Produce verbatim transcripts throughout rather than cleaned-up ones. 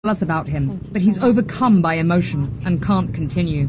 us about him, but he's overcome by emotion and can't continue.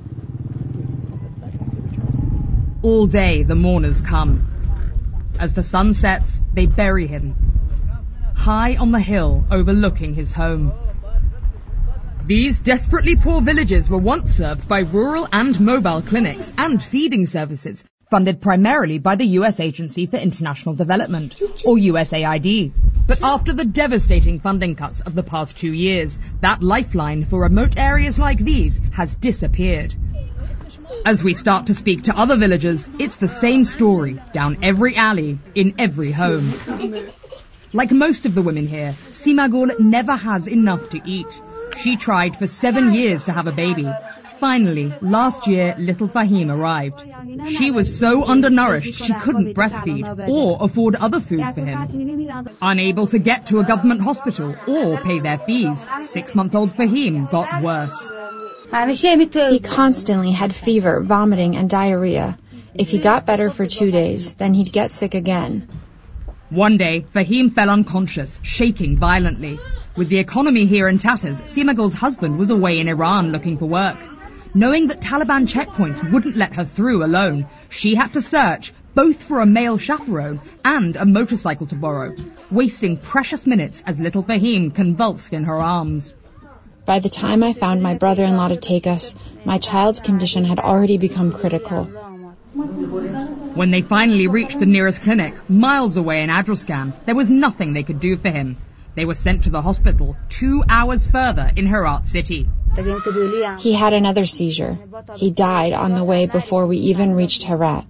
All day the mourners come. As the sun sets, they bury him, high on the hill overlooking his home. These desperately poor villages were once served by rural and mobile clinics and feeding services, funded primarily by the U S Agency for International Development, or U S A I D. But after the devastating funding cuts of the past two years, that lifeline for remote areas like these has disappeared. As we start to speak to other villagers, it's the same story, down every alley, in every home. Like most of the women here, Simagul never has enough to eat. She tried for seven years to have a baby. Finally, last year, little Fahim arrived. She was so undernourished she couldn't breastfeed or afford other food for him. Unable to get to a government hospital or pay their fees, six-month-old Fahim got worse. He constantly had fever, vomiting, and diarrhea. If he got better for two days, then he'd get sick again. One day, Fahim fell unconscious, shaking violently. With the economy here in tatters, Simagul's husband was away in Iran looking for work. Knowing that Taliban checkpoints wouldn't let her through alone, she had to search both for a male chaperone and a motorcycle to borrow, wasting precious minutes as little Fahim convulsed in her arms. By the time I found my brother-in-law to take us, my child's condition had already become critical. When they finally reached the nearest clinic, miles away in Adruskan, there was nothing they could do for him. They were sent to the hospital two hours further in Herat city. He had another seizure. He died on the way before we even reached Herat.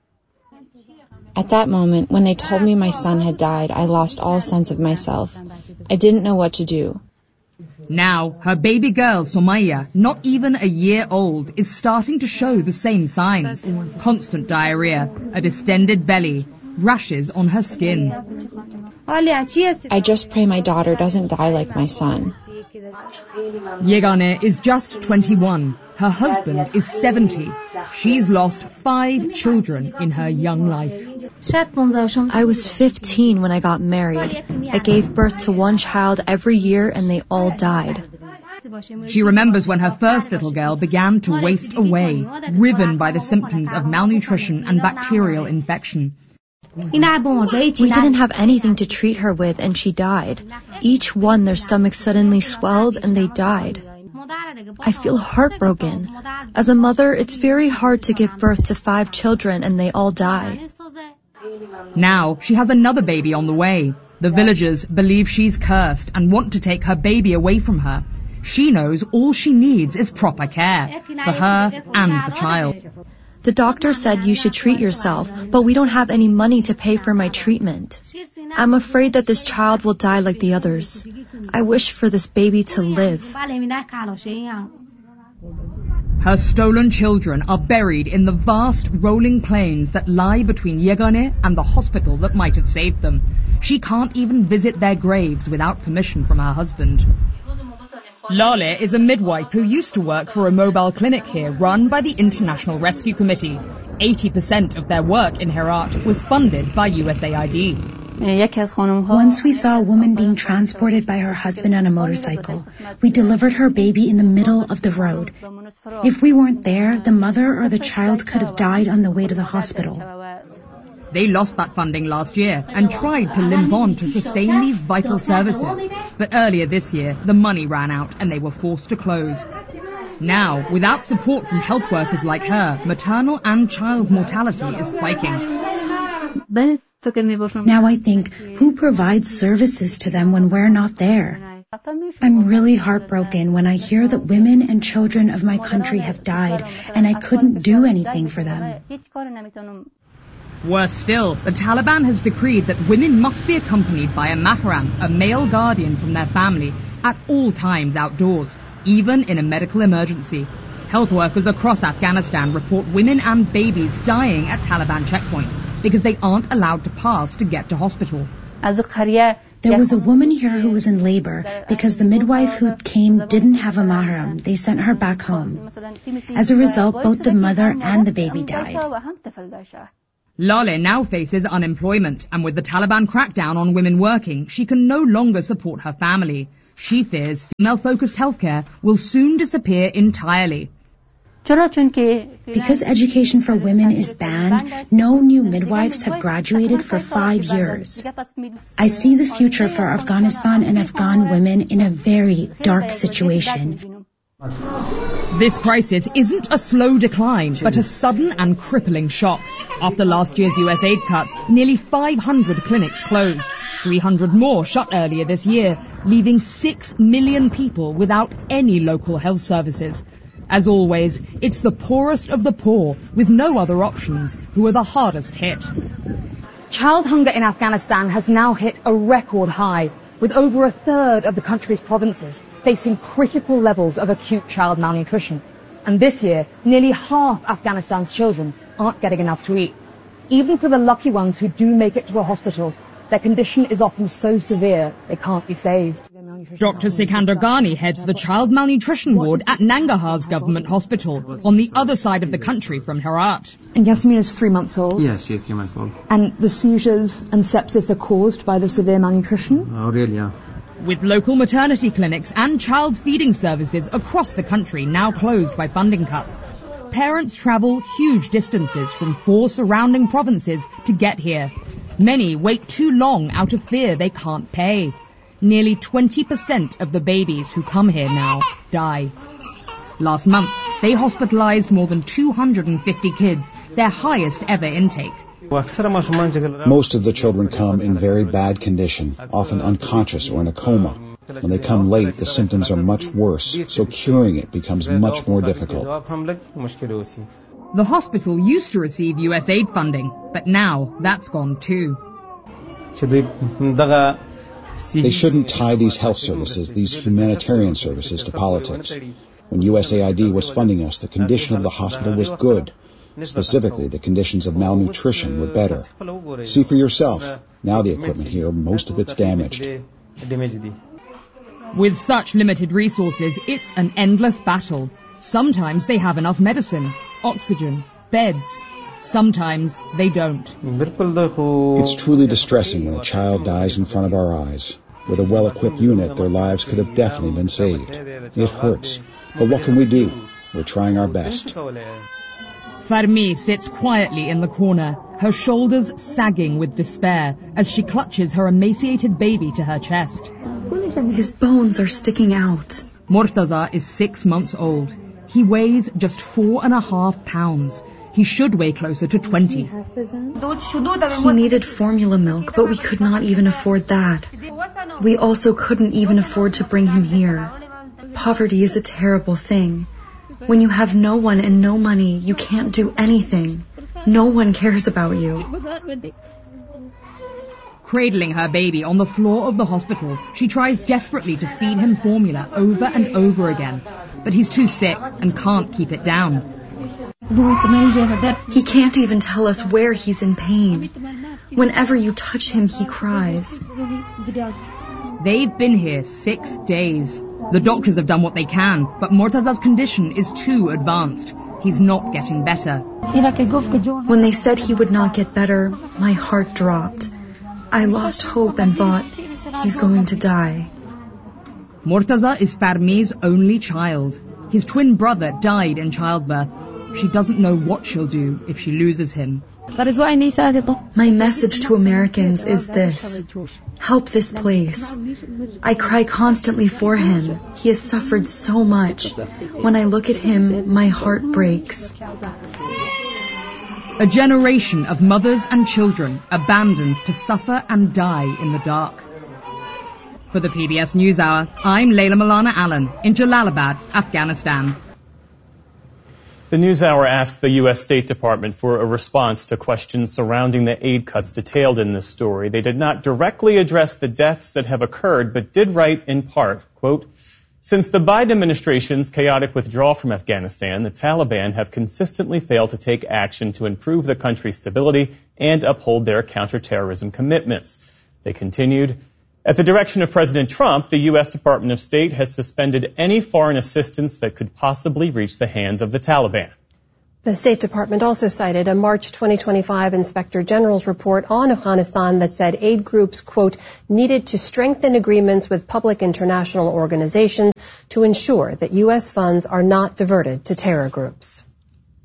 At that moment, when they told me my son had died, I lost all sense of myself. I didn't know what to do. Now, her baby girl, Somaya, not even a year old, is starting to show the same signs. Constant diarrhea, a distended belly, rashes on her skin. I just pray my daughter doesn't die like my son. Yegane is just twenty-one. Her husband is seventy. She's lost five children in her young life. I was fifteen when I got married. I gave birth to one child every year and they all died. She remembers when her first little girl began to waste away, riven by the symptoms of malnutrition and bacterial infection. We didn't have anything to treat her with and she died. Each one, their stomachs suddenly swelled and they died. I feel heartbroken. As a mother, it's very hard to give birth to five children and they all die. Now, she has another baby on the way. The villagers believe she's cursed and want to take her baby away from her. She knows all she needs is proper care for her and the child. The doctor said you should treat yourself, but we don't have any money to pay for my treatment. I'm afraid that this child will die like the others. I wish for this baby to live. Her stolen children are buried in the vast rolling plains that lie between Yegane and the hospital that might have saved them. She can't even visit their graves without permission from her husband. Lale is a midwife who used to work for a mobile clinic here run by the International Rescue Committee. eighty percent of their work in Herat was funded by U S A I D. Once we saw a woman being transported by her husband on a motorcycle. We delivered her baby in the middle of the road. If we weren't there, the mother or the child could have died on the way to the hospital. They lost that funding last year and tried to limp on to sustain these vital services. But earlier this year, the money ran out and they were forced to close. Now, without support from health workers like her, maternal and child mortality is spiking. Now I think, who provides services to them when we're not there? I'm really heartbroken when I hear that women and children of my country have died and I couldn't do anything for them. Worse still, the Taliban has decreed that women must be accompanied by a mahram, a male guardian from their family, at all times outdoors, even in a medical emergency. Health workers across Afghanistan report women and babies dying at Taliban checkpoints because they aren't allowed to pass to get to hospital. There was a woman here who was in labor because the midwife who came didn't have a mahram. They sent her back home. As a result, both the mother and the baby died. Lale now faces unemployment, and with the Taliban crackdown on women working, she can no longer support her family. She fears female-focused healthcare will soon disappear entirely. Because education for women is banned, no new midwives have graduated for five years. I see the future for Afghanistan and Afghan women in a very dark situation. This crisis isn't a slow decline, but a sudden and crippling shock. After last year's U S aid cuts, nearly five hundred clinics closed. three hundred more shut earlier this year, leaving six million people without any local health services. As always, it's the poorest of the poor, with no other options, who are the hardest hit. Child hunger in Afghanistan has now hit a record high, with over a third of the country's provinces facing critical levels of acute child malnutrition. And this year, nearly half Afghanistan's children aren't getting enough to eat. Even for the lucky ones who do make it to a hospital, their condition is often so severe they can't be saved. Doctor Sikandar Ghani heads the child malnutrition ward at Nangarhar's government hospital, on the other side of the country from Herat. And Yasmin is three months old? Yeah, she is three months old. And the seizures and sepsis are caused by the severe malnutrition? Oh, really, yeah. With local maternity clinics and child feeding services across the country now closed by funding cuts, parents travel huge distances from four surrounding provinces to get here. Many wait too long out of fear they can't pay. Nearly twenty percent of the babies who come here now die. Last month, they hospitalized more than two hundred fifty kids, their highest ever intake. Most of the children come in very bad condition, often unconscious or in a coma. When they come late, the symptoms are much worse, so curing it becomes much more difficult. The hospital used to receive U S aid funding, but now that's gone too. They shouldn't tie these health services, these humanitarian services, to politics. When U S A I D was funding us, the condition of the hospital was good. Specifically, the conditions of malnutrition were better. See for yourself. Now the equipment here, most of it's damaged. With such limited resources, it's an endless battle. Sometimes they have enough medicine, oxygen, beds. Sometimes they don't. It's truly distressing when a child dies in front of our eyes. With a well-equipped unit, their lives could have definitely been saved. It hurts. But what can we do? We're trying our best. Farmi sits quietly in the corner, her shoulders sagging with despair as she clutches her emaciated baby to her chest. His bones are sticking out. Murtaza is six months old. He weighs just four and a half pounds. He should weigh closer to twenty. He needed formula milk, but we could not even afford that. We also couldn't even afford to bring him here. Poverty is a terrible thing. When you have no one and no money, you can't do anything. No one cares about you. Cradling her baby on the floor of the hospital, she tries desperately to feed him formula over and over again. But he's too sick and can't keep it down. He can't even tell us where he's in pain. Whenever you touch him, he cries. They've been here six days. The doctors have done what they can, but Murtaza's condition is too advanced. He's not getting better. When they said he would not get better, my heart dropped. I lost hope and thought, he's going to die. Murtaza is Farmi's only child. His twin brother died in childbirth. She doesn't know what she'll do if she loses him. My message to Americans is this: help this place. I cry constantly for him. He has suffered so much. When I look at him, my heart breaks. A generation of mothers and children abandoned to suffer and die in the dark. For the P B S NewsHour, I'm Layla Milana Allen in Jalalabad, Afghanistan. The NewsHour asked the U S State Department for a response to questions surrounding the aid cuts detailed in this story. They did not directly address the deaths that have occurred, but did write in part, quote, "Since the Biden administration's chaotic withdrawal from Afghanistan, the Taliban have consistently failed to take action to improve the country's stability and uphold their counterterrorism commitments." They continued, "At the direction of President Trump, the U S Department of State has suspended any foreign assistance that could possibly reach the hands of the Taliban." The State Department also cited a March twenty twenty-five Inspector General's report on Afghanistan that said aid groups, quote, needed to strengthen agreements with public international organizations to ensure that U S funds are not diverted to terror groups.